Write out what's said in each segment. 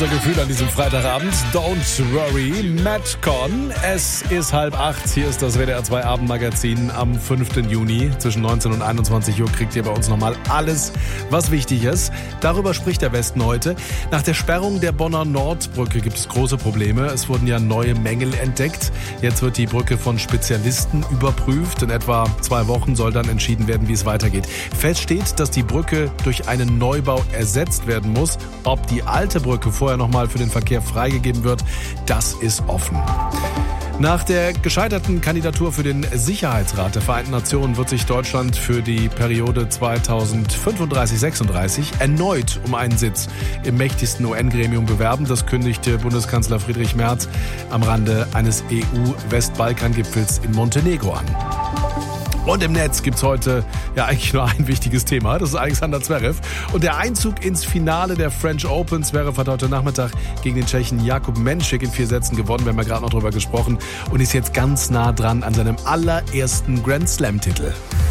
unser Gefühl an diesem Freitagabend. Don't worry, Matt Con. Es ist 7:30. Hier ist das WDR 2 Abendmagazin am 5. Juni. Zwischen 19 und 21 Uhr kriegt ihr bei uns nochmal alles, was wichtig ist. Darüber spricht der Westen heute. Nach der Sperrung der Bonner Nordbrücke gibt es große Probleme. Es wurden ja neue Mängel entdeckt. Jetzt wird die Brücke von Spezialisten überprüft. In etwa 2 Wochen soll dann entschieden werden, wie es weitergeht. Fest steht, dass die Brücke durch einen Neubau ersetzt werden muss. Ob die alte Brücke vorher nochmal für den Verkehr freigegeben wird, das ist offen. Nach der gescheiterten Kandidatur für den Sicherheitsrat der Vereinten Nationen wird sich Deutschland für die Periode 2035-36 erneut um einen Sitz im mächtigsten UN-Gremium bewerben. Das kündigte Bundeskanzler Friedrich Merz am Rande eines EU-Westbalkan-Gipfels in Montenegro an. Und im Netz gibt's heute ja eigentlich nur ein wichtiges Thema. Das ist Alexander Zverev. Und der Einzug ins Finale der French Open. Zverev hat heute Nachmittag gegen den Tschechen Jakub Menšik in 4 Sätzen gewonnen. Wir haben ja gerade noch drüber gesprochen. Und ist jetzt ganz nah dran an seinem allerersten Grand Slam-Titel.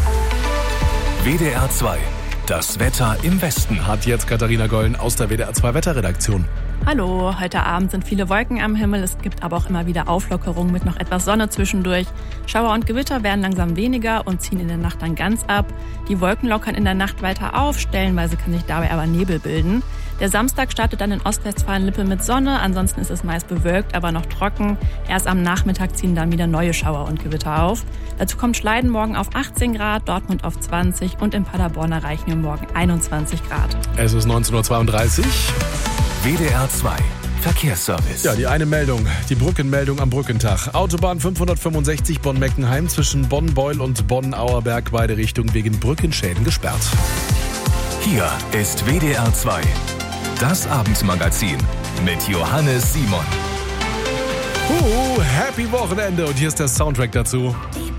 WDR 2. Das Wetter im Westen. Hat jetzt Katharina Gollen aus der WDR 2 Wetterredaktion. Hallo, heute Abend sind viele Wolken am Himmel. Es gibt aber auch immer wieder Auflockerungen mit noch etwas Sonne zwischendurch. Schauer und Gewitter werden langsam weniger und ziehen in der Nacht dann ganz ab. Die Wolken lockern in der Nacht weiter auf, stellenweise kann sich dabei aber Nebel bilden. Der Samstag startet dann in Ostwestfalen-Lippe mit Sonne, ansonsten ist es meist bewölkt, aber noch trocken. Erst am Nachmittag ziehen dann wieder neue Schauer und Gewitter auf. Dazu kommt Schleiden morgen auf 18 Grad, Dortmund auf 20 und in Paderborn erreichen wir morgen 21 Grad. Es ist 19:32 Uhr. WDR 2 Verkehrsservice. Ja, die eine Meldung, die Brückenmeldung am Brückentag. Autobahn 565 Bonn-Meckenheim zwischen Bonn-Beul und Bonn-Auerberg, beide Richtungen wegen Brückenschäden gesperrt. Hier ist WDR 2, das Abendmagazin mit Johannes Simon. Happy Wochenende und hier ist der Soundtrack dazu.